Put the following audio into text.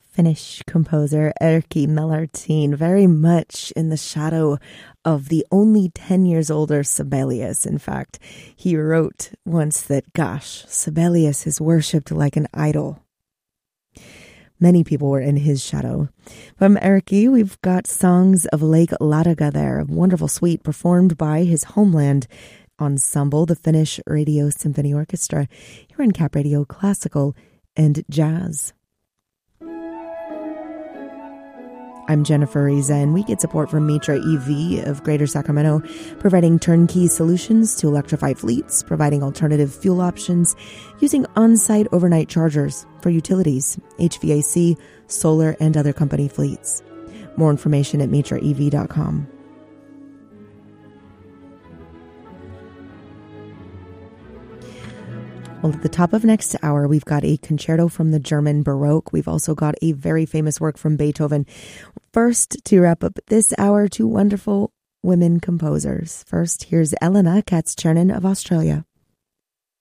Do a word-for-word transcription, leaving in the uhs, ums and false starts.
Finnish composer Erkki Mellartin, very much in the shadow of the only ten years older Sibelius. In fact, he wrote once that, gosh, Sibelius is worshipped like an idol. Many people were in his shadow. From Erkki, we've got Songs of Lake Ladoga there, a wonderful suite performed by his homeland ensemble, the Finnish Radio Symphony Orchestra, here on Cap Radio Classical and Jazz. I'm Jennifer Riza, and we get support from Mitra E V of Greater Sacramento, providing turnkey solutions to electrify fleets, providing alternative fuel options, using on-site overnight chargers for utilities, H V A C, solar, and other company fleets. More information at mitra e v dot com. Well, at the top of next hour, we've got a concerto from the German Baroque. We've also got a very famous work from Beethoven. First, to wrap up this hour, two wonderful women composers. First, here's Elena Katz-Chernin of Australia.